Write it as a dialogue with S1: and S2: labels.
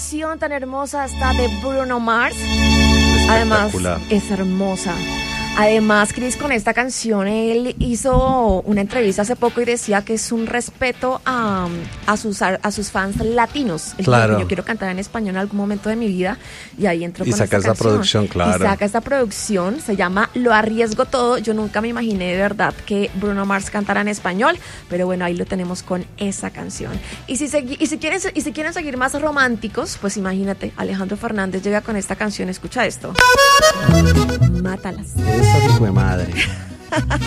S1: canción tan hermosa está de Bruno Mars. Además, es hermosa. Además, Cris, con esta canción, él hizo una entrevista hace poco y decía que es un respeto a sus fans latinos.
S2: Claro.
S1: Yo quiero cantar en español en algún momento de mi vida y ahí entro con esta canción.
S2: Y saca esta producción, claro.
S1: Y saca esta producción, se llama Lo Arriesgo Todo. Yo nunca me imaginé de verdad que Bruno Mars cantara en español, pero bueno, ahí lo tenemos con esa canción. Y si quieren seguir más románticos, pues imagínate, Alejandro Fernández llega con esta canción, escucha esto. Mátalas.
S2: Esa hijo de madre.